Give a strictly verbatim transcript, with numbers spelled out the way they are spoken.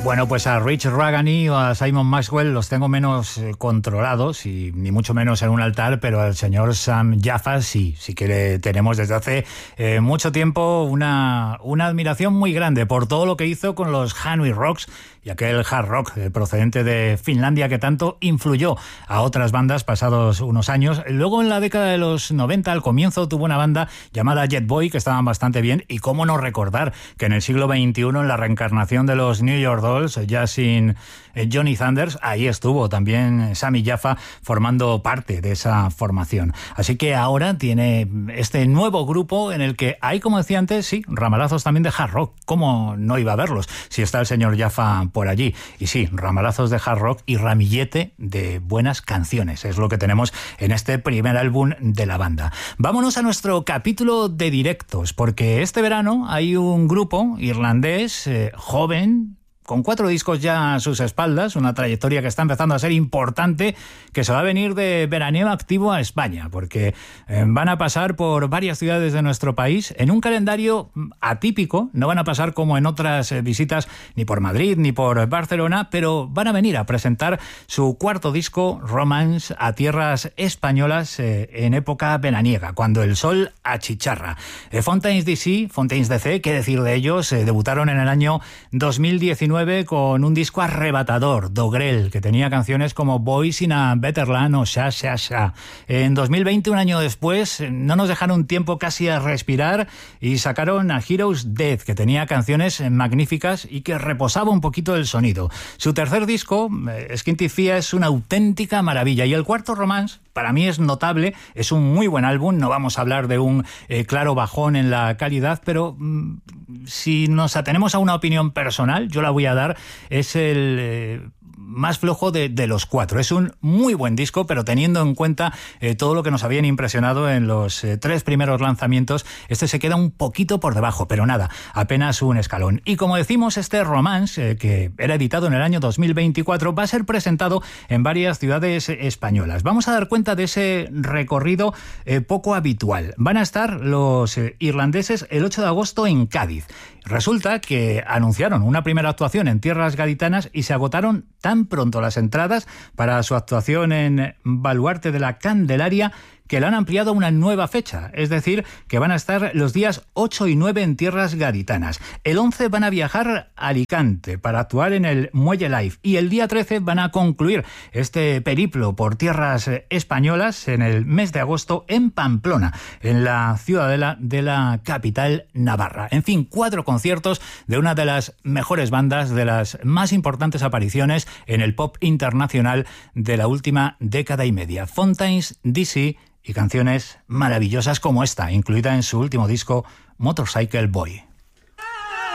Bueno, pues a Rich Ragani o a Simon Maxwell los tengo menos eh, controlados y ni mucho menos en un altar, pero al señor Sam Jaffa sí, sí que le tenemos desde hace eh, mucho tiempo una, una admiración muy grande por todo lo que hizo con los Hanoi Rocks y aquel hard rock eh, procedente de Finlandia que tanto influyó a otras bandas pasados unos años. Luego en la década de los noventa, al comienzo, tuvo una banda llamada Jet Boy que estaban bastante bien, y cómo no recordar que en el siglo veintiuno, en la reencarnación de los New York Dolls, ya sin eh, Johnny Thunders, ahí estuvo también Sammy Jaffa formando parte de esa formación. Así que ahora tiene este nuevo grupo en el que hay, como decía antes, sí, ramalazos también de hard rock. ¿Cómo no iba a verlos si está el señor Jaffa por allí? Y sí, ramalazos de hard rock y ramillete de buenas canciones. Es lo que tenemos en este primer álbum de la banda. Vámonos a nuestro capítulo de directos, porque este verano hay un grupo irlandés eh, joven, con cuatro discos ya a sus espaldas, una trayectoria que está empezando a ser importante, que se va a venir de veraneo activo a España, porque eh, van a pasar por varias ciudades de nuestro país en un calendario atípico. No van a pasar como en otras eh, visitas ni por Madrid ni por Barcelona, pero van a venir a presentar su cuarto disco, Romance, a tierras españolas eh, en época veraniega, cuando el sol achicharra. Eh, Fontaines D C, Fontaines D C, qué decir de ellos, eh, debutaron en el año dos mil diecinueve con un disco arrebatador, Dogrel, que tenía canciones como Boys in a Better Land o Sha Sha Sha. En dos mil veinte, un año después, no nos dejaron tiempo casi a respirar y sacaron a Heroes Death, que tenía canciones magníficas y que reposaba un poquito el sonido. Su tercer disco, Skinty Fia, es una auténtica maravilla, y el cuarto, Romance, para mí es notable, es un muy buen álbum. No vamos a hablar de un eh, claro bajón en la calidad, pero mmm, si nos atenemos a una opinión personal, yo la voy a dar, es el eh, más flojo de, de los cuatro. Es un muy buen disco, pero teniendo en cuenta eh, todo lo que nos habían impresionado en los eh, tres primeros lanzamientos, este se queda un poquito por debajo, pero nada, apenas un escalón. Y como decimos, este Romance, eh, que era editado en el año dos mil veinticuatro, va a ser presentado en varias ciudades españolas. Vamos a dar cuenta de ese recorrido eh, poco habitual. Van a estar los eh, irlandeses el ocho de agosto en Cádiz. Resulta que anunciaron una primera actuación en tierras gaditanas y se agotaron tan pronto las entradas para su actuación en Baluarte de la Candelaria que la han ampliado a una nueva fecha, es decir, que van a estar los días ocho y nueve en tierras gaditanas. El once van a viajar a Alicante para actuar en el Muelle Live, y el día trece van a concluir este periplo por tierras españolas en el mes de agosto en Pamplona, en la ciudadela de la capital navarra. En fin, cuatro conciertos de una de las mejores bandas, de las más importantes apariciones en el pop internacional de la última década y media. Fontaines D C, y canciones maravillosas como esta, incluida en su último disco, Motorcycle Boy.